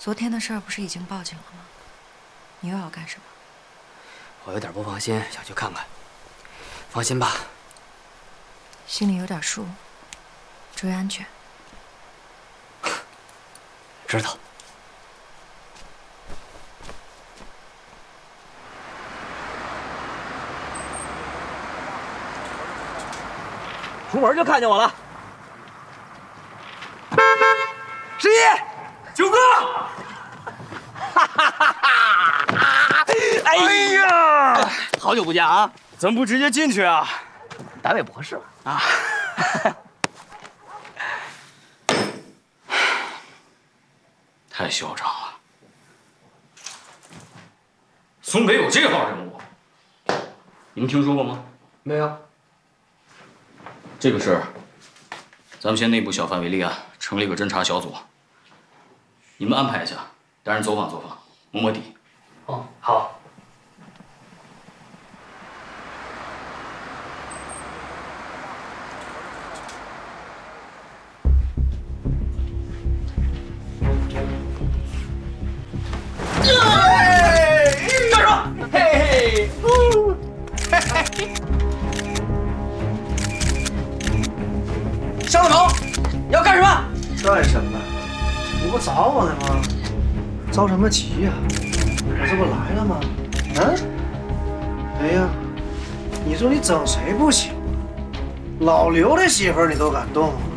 昨天的事儿不是已经报警了吗？你又要干什么？ 我有点不放心，想去看看。放心吧， 心里有点数，注意安全。 知道。 出门就看见我了。十一，九哥，哈哈哈哈！哎呀，好久不见啊！ 怎么不直接进去啊？ 单位博士嘛啊！ 太嚣张了！松北有这号人物，你们听说过吗？ 没有。 这个事儿，咱们先内部小范围立案，成立个侦查小组。你们安排一下，带人走访走访，摸摸底。 哦，好。 干什么？嘿嘿，嘿嘿。上了头，你要干什么？ 干什么？你不找我呢吗？着什么急呀？我这不来了吗？哎呀，你说你整谁不行？老刘的媳妇儿你都敢动？